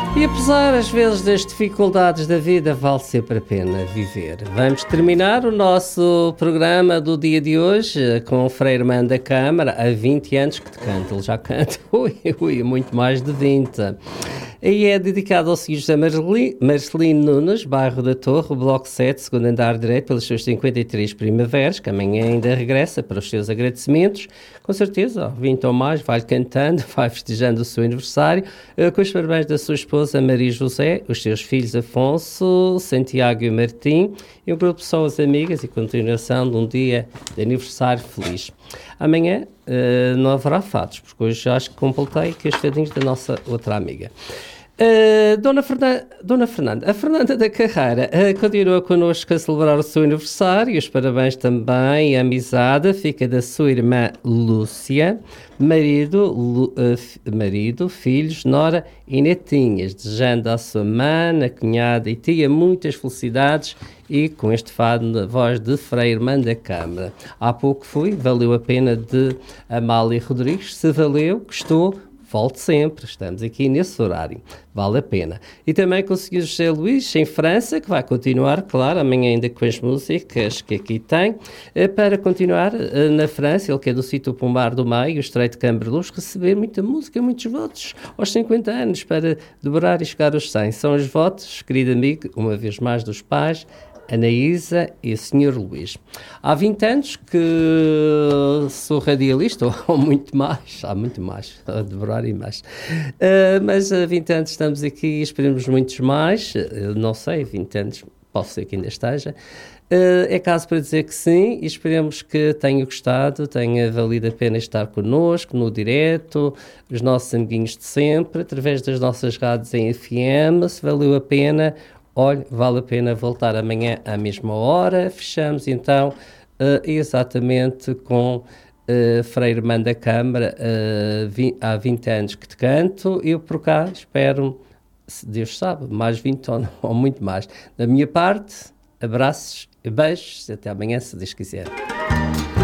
E apesar, às vezes, das dificuldades da vida, vale sempre a pena viver. Vamos terminar o nosso programa do dia de hoje com o Frei Irmão da Câmara. Há 20 anos que te canta, ele já canta, muito mais de 20. E é dedicado ao Sr. José Marcelino Nunes, bairro da Torre, bloco 7, segundo andar direito, pelas suas 53 primaveras, que amanhã ainda regressa para os seus agradecimentos. Com certeza, 20 ou mais, vai cantando, vai festejando o seu aniversário, com os parabéns da sua esposa Maria José, os seus filhos Afonso, Santiago e Martim, e um grupo de pessoas amigas e continuação de um dia de aniversário feliz. Amanhã não haverá fatos, porque hoje acho que completei aqui os fadinhos da nossa outra amiga. Dona Fernanda, a Fernanda da Carreira continua connosco a celebrar o seu aniversário, os parabéns também, a amizade fica da sua irmã Lúcia, marido, filhos, nora e netinhas, desejando à sua mãe, a cunhada e tia muitas felicidades e com este fado na voz de Frei Irmão da Câmara. Há pouco fui, valeu a pena, de Amália Rodrigues, se valeu, gostou, volte sempre, estamos aqui nesse horário, vale a pena. E também consegui José Luís, em França, que vai continuar, claro, amanhã ainda com as músicas que aqui tem, para continuar na França, ele que é do sítio Pombar do Meio, o Estreito de Cambreluz, receber muita música, muitos votos, aos 50 anos, para dobrar e chegar aos 100. São os votos, querido amigo, uma vez mais dos pais, Anaísa e o Sr. Luís. Há 20 anos que sou radialista, ou muito mais, há muito mais, a devorar e mais. Mas há 20 anos estamos aqui e esperemos muitos mais, não sei, 20 anos, posso ser que ainda esteja. É caso para dizer que sim, e esperemos que tenha gostado, tenha valido a pena estar connosco no direto, os nossos amiguinhos de sempre, através das nossas rádios em FM, se valeu a pena. Olha, vale a pena voltar amanhã à mesma hora. Fechamos então exatamente com Frei Irmão da Câmara, há 20 anos que te canto. Eu por cá espero, se Deus sabe, mais 20 ou muito mais. Da minha parte, abraços e beijos. Até amanhã, se Deus quiser.